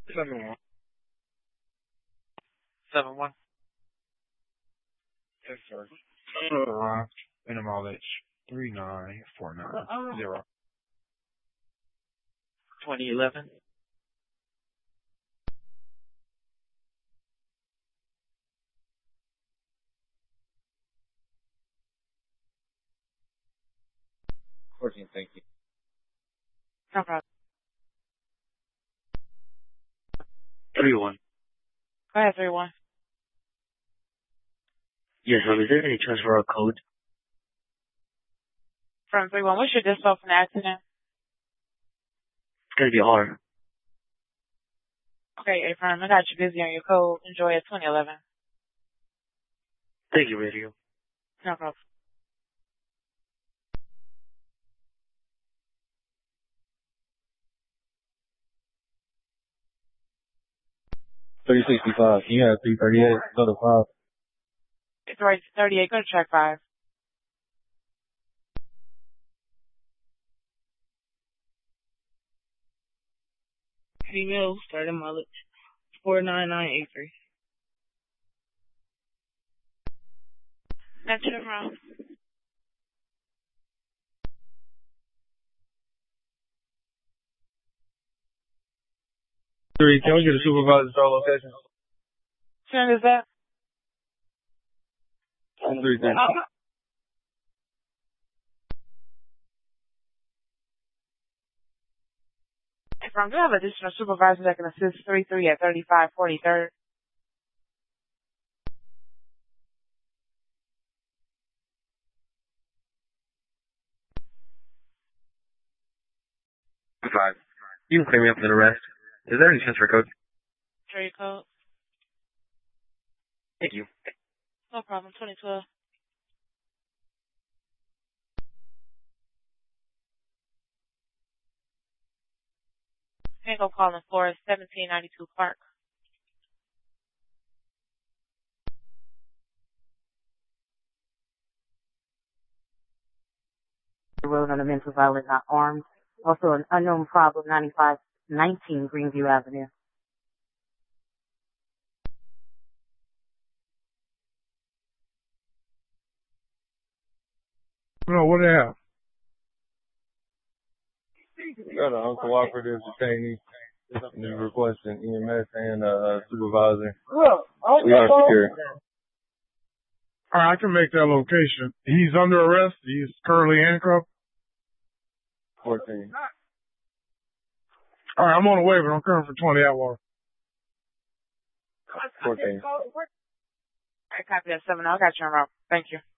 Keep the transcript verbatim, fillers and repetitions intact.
Seven one. Seven one. Yes, sir. Uh, and I'm all H. Three nine four nine zero. Twenty eleven. Fourteen, thank you. No problem. Three one. Go ahead, three one. Yes, ma'am. Is there any transfer code? From three one. What's your dispo from the accident? It's gonna be R. Okay, affirm. I got you busy on your code. Enjoy it. Twenty eleven. Thank you, radio. No problem. Three sixty five. You had three thirty eight. Another five. It's right. Thirty eight. Go to track five. Female, starting mileage, four nine nine eight three. That's it, wrong. Three, can we get a supervisor star location? Soon as that? Three, three. Affirm. Do you have additional supervisors that can assist three three at thirty-five forty-third? Five. You can clear me up for the rest. Is there any transfer code? Trade code. Thank you. No problem. twenty twelve. Tango calling for seventeen ninety-two Park. Road on a mental violent, not armed. Also an unknown problem, ninety-five nineteen Greenview Avenue. No, what the hell? Got an uncooperative detainee. You're requesting E M S and a uh, supervisor. We are secure. All right, I can make that location. He's under arrest. He's currently handcuffed. fourteen. All right, I'm on the way, but I'm coming for twenty Atwater. fourteen. I copy that seven. I got you on route. Thank you.